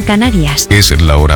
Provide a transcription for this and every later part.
Canarias. Es la hora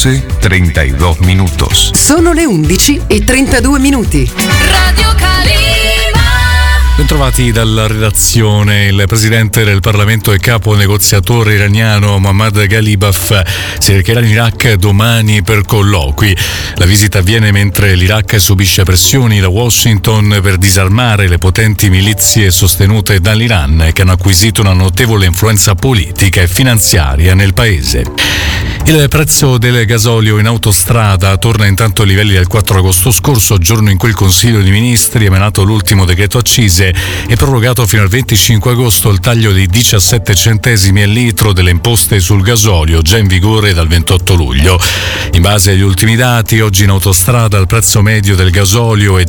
11:32 minutos. Sono le 11:32 minuti. Radio Calima. Bentrovati dalla redazione. Il presidente del Parlamento e capo negoziatore iraniano Mohammad Ghalibaf si recherà in Iraq domani per colloqui. La visita avviene mentre l'Iraq subisce pressioni da Washington per disarmare le potenti milizie sostenute dall'Iran, che hanno acquisito una notevole influenza politica e finanziaria nel paese. Il prezzo del gasolio in autostrada torna intanto ai livelli del 4 agosto scorso, giorno in cui il Consiglio dei Ministri ha emanato l'ultimo decreto accise e prorogato fino al 25 agosto il taglio di 17 centesimi al litro delle imposte sul gasolio, già in vigore dal 28 luglio. In base agli ultimi dati, oggi in autostrada il prezzo medio del gasolio è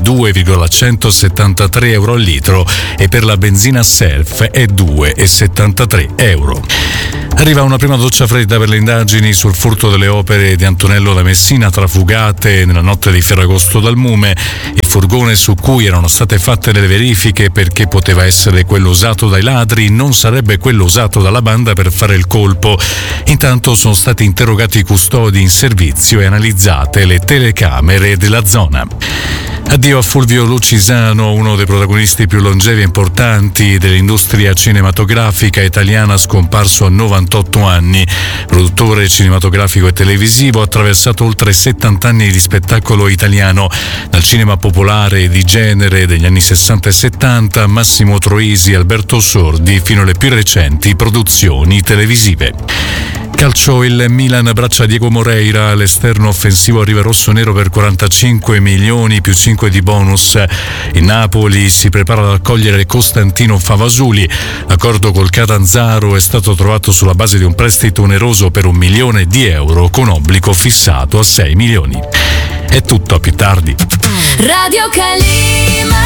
2,173 euro al litro e per la benzina self è 2,73 euro. Arriva una prima doccia fredda per le indagini sul furto delle opere di Antonello da Messina trafugate nella notte di Ferragosto dal Mume. Il furgone su cui erano state fatte delle verifiche perché poteva essere quello usato dai ladri, non sarebbe quello usato dalla banda per fare il colpo. Intanto sono stati interrogati i custodi in servizio e analizzate le telecamere della zona. Addio a Fulvio Lucisano, uno dei protagonisti più longevi e importanti dell'industria cinematografica italiana, scomparso a 98 anni. Produttore cinematografico e televisivo, ha attraversato oltre 70 anni di spettacolo italiano, dal cinema popolare di genere degli anni 60 e 70, Massimo Troisi e Alberto Sordi, fino alle più recenti produzioni televisive. Calcio, il Milan abbraccia Diego Moreira, l'esterno offensivo arriva rosso-nero per 45 milioni più 5 di bonus. Il Napoli si prepara ad accogliere Costantino Favasuli. L'accordo col Catanzaro è stato trovato sulla base di un prestito oneroso per 1 milione di euro con obbligo fissato a 6 milioni. È tutto, a più tardi. Radio Calima.